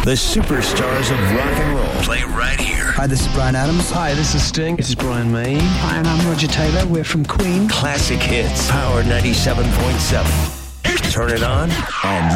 The superstars of rock and roll play right here. Hi, this is Bryan Adams. Hi, this is Sting. This is Brian May. Hi, and I'm Roger Taylor. We're from Queen. Classic hits. Power 97.7. Turn it on and